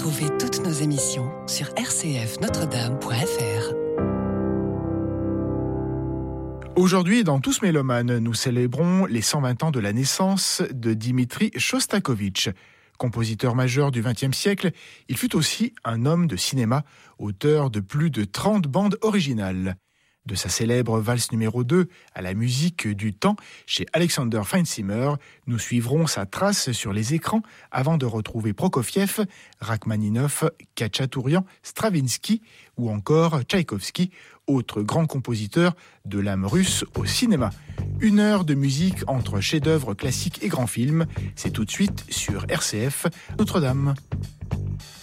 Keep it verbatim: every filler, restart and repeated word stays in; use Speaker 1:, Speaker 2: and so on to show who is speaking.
Speaker 1: Retrouvez toutes nos émissions sur r c f notre dame point f r.
Speaker 2: Aujourd'hui, dans Tous Mélomanes, nous célébrons les cent vingt ans de la naissance de Dimitri Chostakovitch. Compositeur majeur du vingtième siècle, il fut aussi un homme de cinéma, auteur de plus de trente bandes originales. De sa célèbre valse numéro deux à la musique du temps chez Alexander Feinzimmer, nous suivrons sa trace sur les écrans avant de retrouver Prokofiev, Rachmaninov, Khatchatourian, Stravinsky ou encore Tchaïkovski, autre grand compositeur de l'âme russe au cinéma. Une heure de musique entre chefs-d'œuvre classiques et grands films, c'est tout de suite sur R C F Notre-Dame.